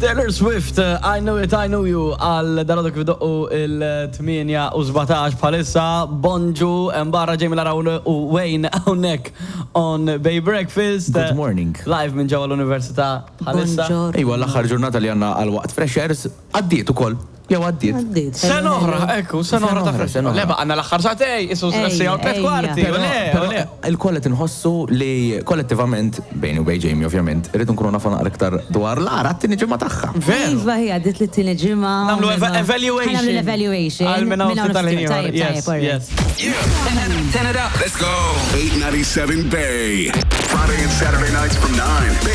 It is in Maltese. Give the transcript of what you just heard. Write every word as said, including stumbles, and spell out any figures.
Taylor Swift, uh, I Know It, I Know You, għal darodok vidoqqu il-tminja u sebatax bħalissa, Bonġu, Mbarra, Jamie Larawn u Wayne hawnhekk on Bay Breakfast. Good morning. Live minn ġewwa l-Università bħalissa. Ejwa l-aħħar ġurnata li għandna għal waqt freshers għaddiet ukoll. Jew għaddiet. Għaddiet. Sen oħra, ekku, sen oħra ta' fresh. Leba, għandna l-aħħar satej, isu s-sija u tlet kwarti, u le, u le. Il-kollet inħossu li kollettivament, bejni u bej Jamie ovvjament, irridu nkunu nafu naqra iktar dwar l-ara t-tieni ġimgħa tagħha. Veru. Iva hija għaddit li t-tieni ġimgħa. Nagħmlu evaluation. Nagħmlu l-evaluation. Għal minn hawn tal-ħin. Yes, yes. Turn it up. Let's go. eight ninety-seven Bay. Friday and Saturday nights from nine.